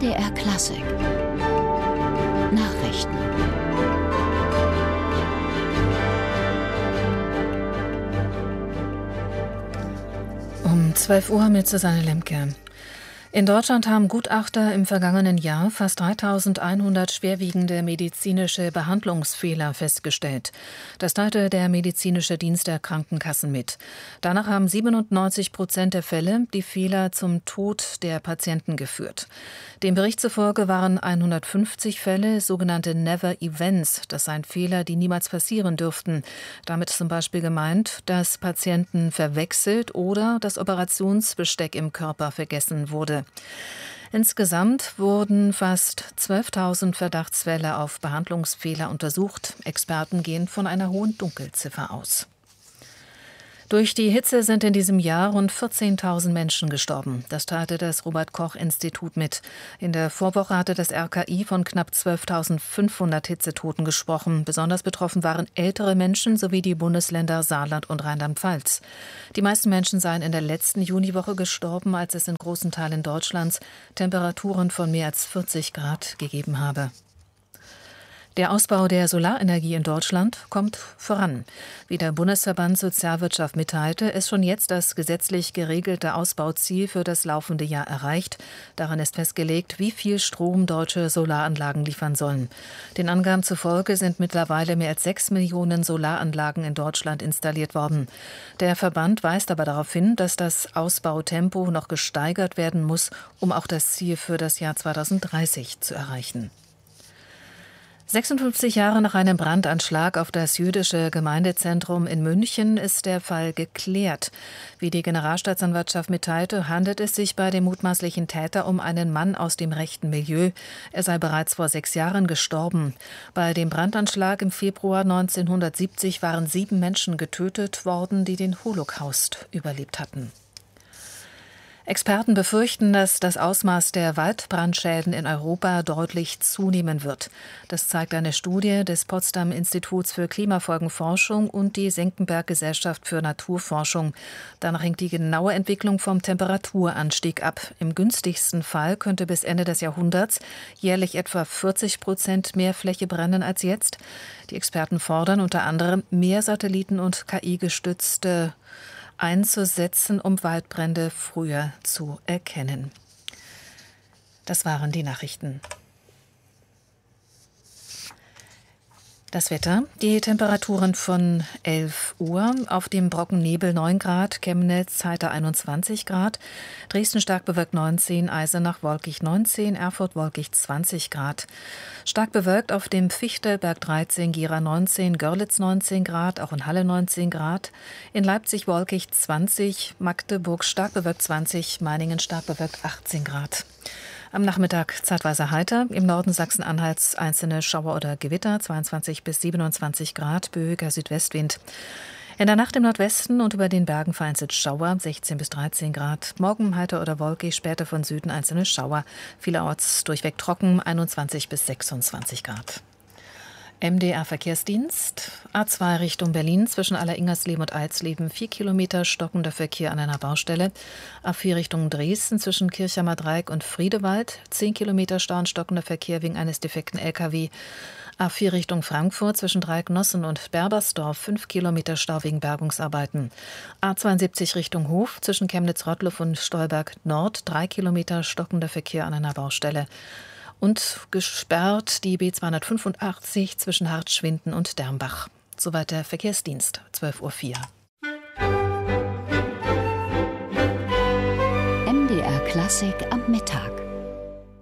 MDR Klassik Nachrichten. Um 12 Uhr mit Susanne Lemke. In Deutschland haben Gutachter im vergangenen Jahr fast 3.100 schwerwiegende medizinische Behandlungsfehler festgestellt. Das teilte der medizinische Dienst der Krankenkassen mit. Danach haben 97% der Fälle die Fehler zum Tod der Patienten geführt. Dem Bericht zufolge waren 150 Fälle sogenannte Never Events. Das seien Fehler, die niemals passieren dürften. Damit ist zum Beispiel gemeint, dass Patienten verwechselt oder das Operationsbesteck im Körper vergessen wurde. Insgesamt wurden fast 12.000 Verdachtsfälle auf Behandlungsfehler untersucht. Experten gehen von einer hohen Dunkelziffer aus. Durch die Hitze sind in diesem Jahr rund 14.000 Menschen gestorben. Das teilte das Robert-Koch-Institut mit. In der Vorwoche hatte das RKI von knapp 12.500 Hitzetoten gesprochen. Besonders betroffen waren ältere Menschen sowie die Bundesländer Saarland und Rheinland-Pfalz. Die meisten Menschen seien in der letzten Juniwoche gestorben, als es in großen Teilen Deutschlands Temperaturen von mehr als 40 Grad gegeben habe. Der Ausbau der Solarenergie in Deutschland kommt voran. Wie der Bundesverband Sozialwirtschaft mitteilte, ist schon jetzt das gesetzlich geregelte Ausbauziel für das laufende Jahr erreicht. Darin ist festgelegt, wie viel Strom deutsche Solaranlagen liefern sollen. Den Angaben zufolge sind mittlerweile mehr als 6 Millionen Solaranlagen in Deutschland installiert worden. Der Verband weist aber darauf hin, dass das Ausbautempo noch gesteigert werden muss, um auch das Ziel für das Jahr 2030 zu erreichen. 56 Jahre nach einem Brandanschlag auf das jüdische Gemeindezentrum in München ist der Fall geklärt. Wie die Generalstaatsanwaltschaft mitteilte, handelt es sich bei dem mutmaßlichen Täter um einen Mann aus dem rechten Milieu. Er sei bereits vor 6 Jahren gestorben. Bei dem Brandanschlag im Februar 1970 waren 7 Menschen getötet worden, die den Holocaust überlebt hatten. Experten befürchten, dass das Ausmaß der Waldbrandschäden in Europa deutlich zunehmen wird. Das zeigt eine Studie des Potsdam Instituts für Klimafolgenforschung und die Senckenberg-Gesellschaft für Naturforschung. Danach hängt die genaue Entwicklung vom Temperaturanstieg ab. Im günstigsten Fall könnte bis Ende des Jahrhunderts jährlich etwa 40% mehr Fläche brennen als jetzt. Die Experten fordern unter anderem mehr Satelliten- und KI-gestützte einzusetzen, um Waldbrände früher zu erkennen. Das waren die Nachrichten. Das Wetter, die Temperaturen von 11 Uhr, auf dem Brocken Nebel 9 Grad, Chemnitz heiter 21 Grad, Dresden stark bewölkt 19, Eisenach wolkig 19, Erfurt wolkig 20 Grad. Stark bewölkt auf dem Fichtelberg 13, Gera 19, Görlitz 19 Grad, auch in Halle 19 Grad, in Leipzig wolkig 20, Magdeburg stark bewölkt 20, Meiningen stark bewölkt 18 Grad. Am Nachmittag zeitweise heiter, im Norden Sachsen-Anhalts einzelne Schauer oder Gewitter, 22 bis 27 Grad, böiger Südwestwind. In der Nacht im Nordwesten und über den Bergen vereinzelt Schauer, 16 bis 13 Grad. Morgen heiter oder wolkig, später von Süden einzelne Schauer. Vielerorts durchweg trocken, 21 bis 26 Grad. MDR Verkehrsdienst, A2 Richtung Berlin zwischen Allersingersleben und Alsleben 4 Kilometer stockender Verkehr an einer Baustelle. A4 Richtung Dresden zwischen Kirchheimer Dreieck und Friedewald 10 Kilometer Stau und stockender Verkehr wegen eines defekten LKW. A4 Richtung Frankfurt zwischen Dreiecknossen und Berbersdorf 5 Kilometer Stau wegen Bergungsarbeiten. A72 Richtung Hof zwischen Chemnitz-Rottluff und Stolberg Nord 3 Kilometer stockender Verkehr an einer Baustelle. Und gesperrt die B285 zwischen Hartschwinden und Dermbach. Soweit der Verkehrsdienst, 12.04 Uhr. MDR Klassik am Mittag.